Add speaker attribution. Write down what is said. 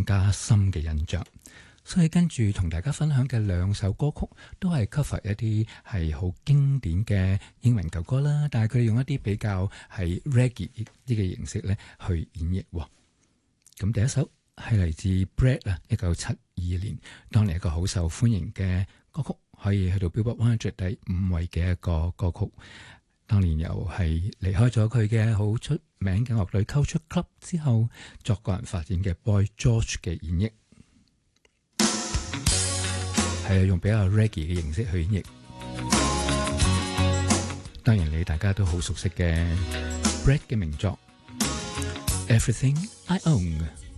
Speaker 1: 加深嘅印象。所以跟住同大家分享嘅兩首歌曲都係 cover 一啲係好經典嘅英文舊歌啦，但係佢哋用一啲比較係 reggae 啲嘅形式咧去演繹。咁第一首係嚟自 Bread 啊，1972年當年一個好受歡迎嘅歌曲，可以去到 Billboard 100第5位嘅一個歌曲。當年又係離開咗佢嘅好出名嘅樂隊 Culture Club 之後，作個人發展嘅 Boy George 嘅演繹。係用比較 reggae 嘅形式去演繹，當然你大家都好熟悉嘅 Bread 嘅名作 Everything I Own。